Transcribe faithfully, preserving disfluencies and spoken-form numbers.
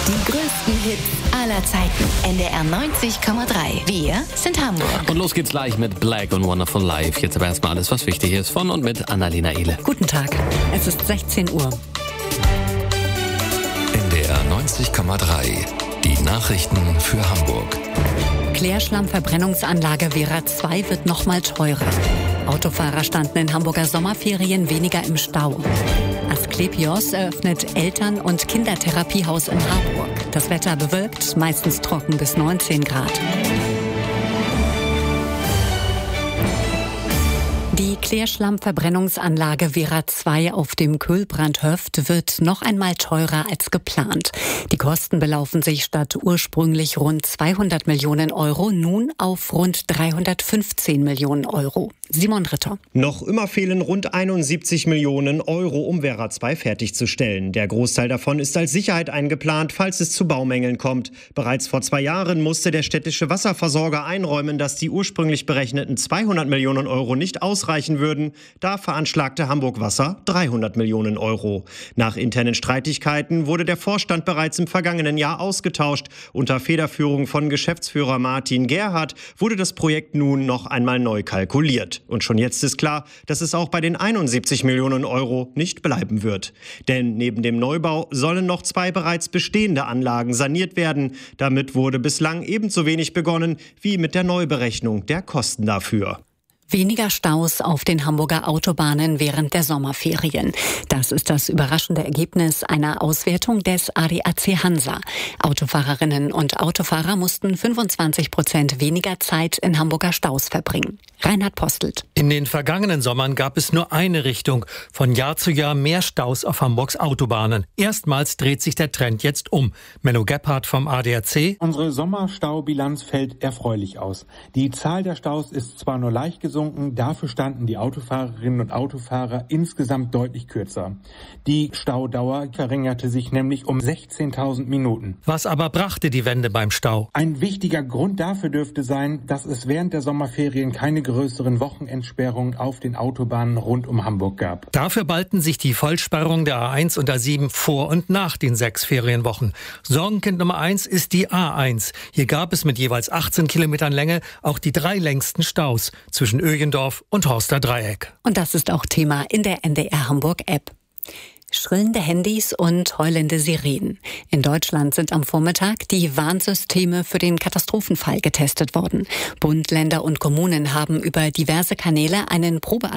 Die größten Hits aller Zeiten. N D R neunzig Komma drei. Wir sind Hamburg. Und los geht's gleich mit Black und Wonderful Life. Jetzt aber erstmal alles, was wichtig ist, von und mit Annalena Ehle. Guten Tag, es ist sechzehn Uhr. N D R neunzig Komma drei. Die Nachrichten für Hamburg. Klärschlammverbrennungsanlage Wera zwei wird noch mal teurer. Autofahrer standen in Hamburger Sommerferien weniger im Stau. Asklepios eröffnet Eltern- und Kindertherapiehaus in Harburg. Das Wetter bewölkt, meistens trocken bis neunzehn Grad. Die Klärschlammverbrennungsanlage Wera zwei auf dem Köhlbrandhöft wird noch einmal teurer als geplant. Die Kosten belaufen sich statt ursprünglich rund zweihundert Millionen Euro nun auf rund dreihundertfünfzehn Millionen Euro. Simon Ritter. Noch immer fehlen rund einundsiebzig Millionen Euro, um Wera zwei fertigzustellen. Der Großteil davon ist als Sicherheit eingeplant, falls es zu Baumängeln kommt. Bereits vor zwei Jahren musste der städtische Wasserversorger einräumen, dass die ursprünglich berechneten zweihundert Millionen Euro nicht ausreichen würden. Da veranschlagte Hamburg Wasser dreihundert Millionen Euro. Nach internen Streitigkeiten wurde der Vorstand bereits im vergangenen Jahr ausgetauscht. Unter Federführung von Geschäftsführer Martin Gerhardt wurde das Projekt nun noch einmal neu kalkuliert. Und schon jetzt ist klar, dass es auch bei den einundsiebzig Millionen Euro nicht bleiben wird. Denn neben dem Neubau sollen noch zwei bereits bestehende Anlagen saniert werden. Damit wurde bislang ebenso wenig begonnen wie mit der Neuberechnung der Kosten dafür. Weniger Staus auf den Hamburger Autobahnen während der Sommerferien. Das ist das überraschende Ergebnis einer Auswertung des A D A C Hansa. Autofahrerinnen und Autofahrer mussten fünfundzwanzig Prozent weniger Zeit in Hamburger Staus verbringen. Reinhard Postelt. In den vergangenen Sommern gab es nur eine Richtung. Von Jahr zu Jahr mehr Staus auf Hamburgs Autobahnen. Erstmals dreht sich der Trend jetzt um. Menno Gebhardt vom A D A C. Unsere Sommerstaubilanz fällt erfreulich aus. Die Zahl der Staus ist zwar nur leicht gesunken, dafür standen die Autofahrerinnen und Autofahrer insgesamt deutlich kürzer. Die Staudauer verringerte sich nämlich um sechzehntausend Minuten. Was aber brachte die Wende beim Stau? Ein wichtiger Grund dafür dürfte sein, dass es während der Sommerferien keine größeren Wochenendsperrungen auf den Autobahnen rund um Hamburg gab. Dafür ballten sich die Vollsperrung der A eins und A sieben vor und nach den sechs Ferienwochen. Sorgenkind Nummer eins ist die A eins. Hier gab es mit jeweils achtzehn Kilometern Länge auch die drei längsten Staus zwischen Öjendorf und Horster Dreieck. Und das ist auch Thema in der N D R Hamburg App. Schrillende Handys und heulende Sirenen. In Deutschland sind am Vormittag die Warnsysteme für den Katastrophenfall getestet worden. Bund, Länder und Kommunen haben über diverse Kanäle einen Probealarm